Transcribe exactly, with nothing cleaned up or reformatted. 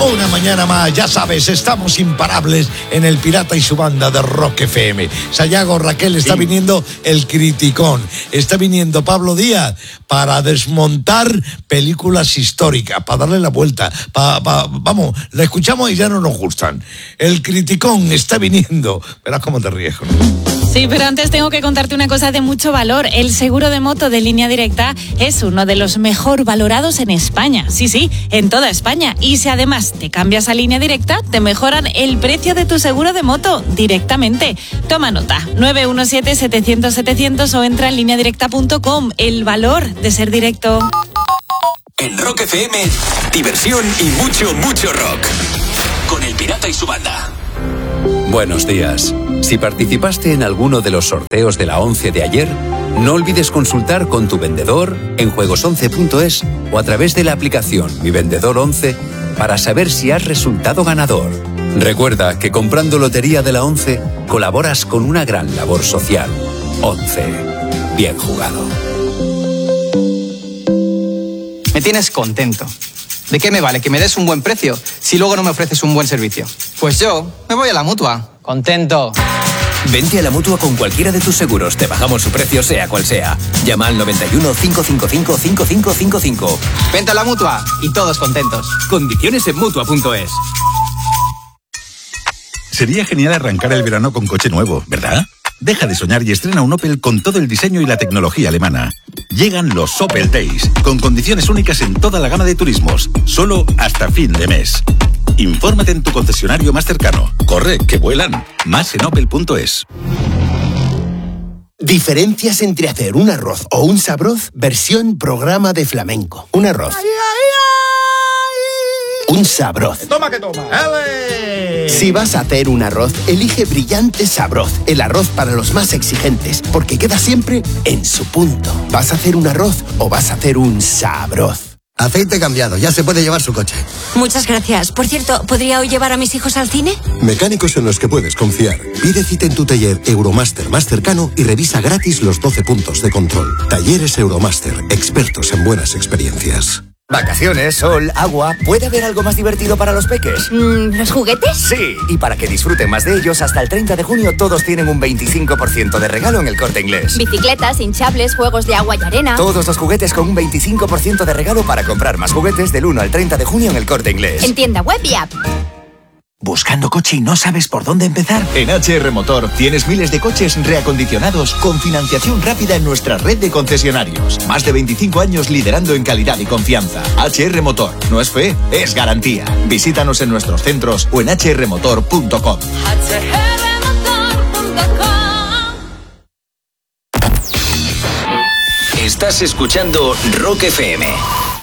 Una mañana más, ya sabes, estamos imparables en El Pirata y su banda de Rock F M. Sayago, Raquel, está sí. viniendo el criticón. Está viniendo Pablo Díaz para desmontar películas históricas, para darle la vuelta. Pa, pa, vamos, la escuchamos y ya no nos gustan. El criticón está viniendo. Verás cómo te ríes con él. Sí, pero antes tengo que contarte una cosa de mucho valor. El seguro de moto de Línea Directa es uno de los mejor valorados en España. Sí, sí, en toda España. Y si además te cambias a Línea Directa, te mejoran el precio de tu seguro de moto directamente. Toma nota, nueve uno siete, setecientos, setecientos o entra en línea directa punto com. El valor de ser directo. En Rock F M, diversión y mucho, mucho rock. Con El Pirata y su banda. Buenos días. Si participaste en alguno de los sorteos de la once de ayer, no olvides consultar con tu vendedor en juegos once punto es o a través de la aplicación Mi Vendedor once para saber si has resultado ganador. Recuerda que comprando Lotería de la once colaboras con una gran labor social. once. Bien jugado. Me tienes contento. ¿De qué me vale que me des un buen precio si luego no me ofreces un buen servicio? Pues yo me voy a la Mutua. Contento. Vente a la Mutua con cualquiera de tus seguros. Te bajamos su precio sea cual sea. Llama al noventa y uno, cinco cinco cinco, cinco cinco cinco cinco. Vente a la Mutua y todos contentos. Condiciones en Mutua punto es. Sería genial arrancar el verano con coche nuevo, ¿verdad? Deja de soñar y estrena un Opel con todo el diseño y la tecnología alemana. Llegan los Opel Days, con condiciones únicas en toda la gama de turismos, solo hasta fin de mes. Infórmate en tu concesionario más cercano. Corre, que vuelan. Más en opel punto es. Diferencias entre hacer un arroz o un sabroz, versión programa de flamenco. Un arroz. Ay, ay, ay. Un sabroz. Toma que toma. ¡Ale! Si vas a hacer un arroz, elige Brillante Sabroz, el arroz para los más exigentes, porque queda siempre en su punto. ¿Vas a hacer un arroz o vas a hacer un sabroz? Aceite cambiado, ya se puede llevar su coche. Muchas gracias. Por cierto, ¿podría hoy llevar a mis hijos al cine? Mecánicos en los que puedes confiar. Pide cita en tu taller Euromaster más cercano y revisa gratis los doce puntos de control. Talleres Euromaster, expertos en buenas experiencias. Vacaciones, sol, agua. ¿Puede haber algo más divertido para los peques? Mm, ¿Los juguetes? Sí, y para que disfruten más de ellos, hasta el treinta de junio todos tienen un veinticinco por ciento de regalo en El Corte Inglés. Bicicletas, hinchables, juegos de agua y arena. Todos los juguetes con un veinticinco por ciento de regalo para comprar más juguetes del uno al treinta de junio en El Corte Inglés. En tienda web y app. ¿Buscando coche y no sabes por dónde empezar? En H R Motor tienes miles de coches reacondicionados con financiación rápida en nuestra red de concesionarios. Más de veinticinco años liderando en calidad y confianza. H R Motor. No es fe, es garantía. Visítanos en nuestros centros o en h r motor punto com. hache erre motor punto com. Estás escuchando Rock F M.